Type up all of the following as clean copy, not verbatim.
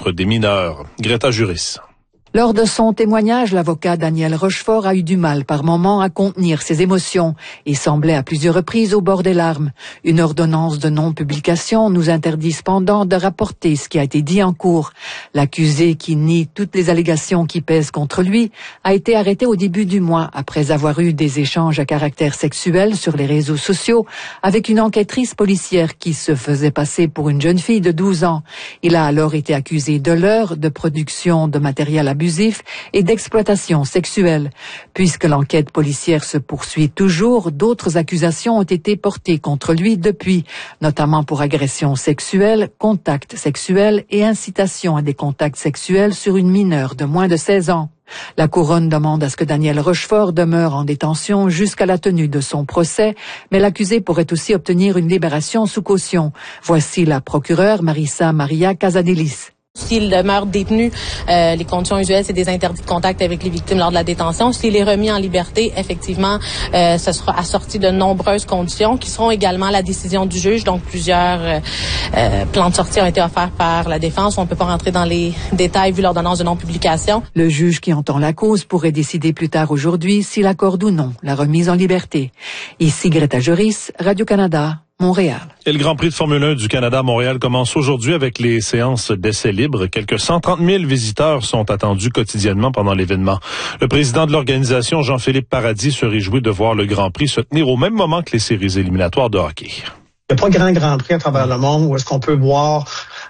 l'encontre des mineurs. Greta Juris. Lors de son témoignage, l'avocat Daniel Rochefort a eu du mal par moments à contenir ses émotions et semblait à plusieurs reprises au bord des larmes. Une ordonnance de non-publication nous interdit cependant de rapporter ce qui a été dit en cours. L'accusé, qui nie toutes les allégations qui pèsent contre lui, a été arrêté au début du mois après avoir eu des échanges à caractère sexuel sur les réseaux sociaux avec une enquêtrice policière qui se faisait passer pour une jeune fille de 12 ans. Il a alors été accusé de leurre, de production de matériel abusif et d'exploitation sexuelle. Puisque l'enquête policière se poursuit toujours, d'autres accusations ont été portées contre lui depuis, notamment pour agression sexuelle, contact sexuel et incitation à des contacts sexuels sur une mineure de moins de 16 ans. La couronne demande à ce que Daniel Rochefort demeure en détention jusqu'à la tenue de son procès, mais l'accusé pourrait aussi obtenir une libération sous caution. Voici la procureure Marissa Maria Casadelis. S'il demeure détenu, les conditions usuelles, c'est des interdits de contact avec les victimes lors de la détention. S'il est remis en liberté, effectivement, ce sera assorti de nombreuses conditions qui seront également la décision du juge. Donc, plusieurs plans de sortie ont été offerts par la défense. On ne peut pas rentrer dans les détails vu l'ordonnance de non-publication. Le juge qui entend la cause pourrait décider plus tard aujourd'hui s'il accorde ou non la remise en liberté. Ici Greta Juris, Radio-Canada, Montréal. Et le Grand Prix de Formule 1 du Canada à Montréal commence aujourd'hui avec les séances d'essais libres. Quelques 130 000 visiteurs sont attendus quotidiennement pendant l'événement. Le président de l'organisation, Jean-Philippe Paradis, se réjouit de voir le Grand Prix se tenir au même moment que les séries éliminatoires de hockey. Il n'y a pas grand prix à travers le monde où est-ce qu'on peut voir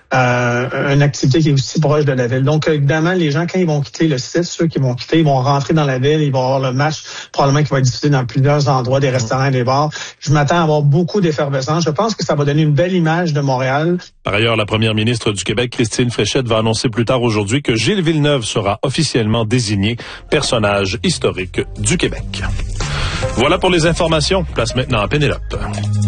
une activité qui est aussi proche de la ville. Donc, évidemment, les gens, quand ils vont quitter le site, ceux qui vont quitter, ils vont rentrer dans la ville, ils vont avoir le match, probablement qui va être diffusé dans plusieurs endroits, des restaurants, des bars. Je m'attends à avoir beaucoup d'effervescence. Je pense que ça va donner une belle image de Montréal. Par ailleurs, la première ministre du Québec, Christine Fréchette, va annoncer plus tard aujourd'hui que Gilles Villeneuve sera officiellement désigné personnage historique du Québec. Voilà pour les informations. Place maintenant à Pénélope.